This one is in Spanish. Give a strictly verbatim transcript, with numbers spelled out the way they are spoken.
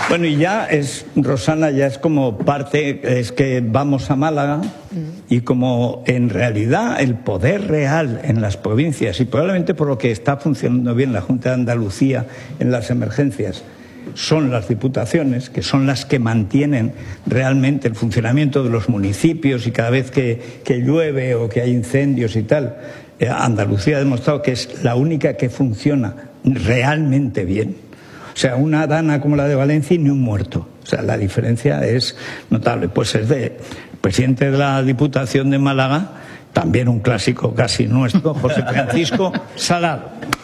Bueno, y ya es, Rosana, ya es como parte, es que vamos a Málaga y como en realidad el poder real en las provincias, y probablemente por lo que está funcionando bien la Junta de Andalucía en las emergencias, son las diputaciones, que son las que mantienen realmente el funcionamiento de los municipios, y cada vez que, que llueve o que hay incendios y tal, eh, Andalucía ha demostrado que es la única que funciona realmente bien. O sea, una dana como la de Valencia y ni un muerto. O sea, la diferencia es notable. Pues es de presidente de la Diputación de Málaga, también un clásico casi nuestro, José Francisco Salado.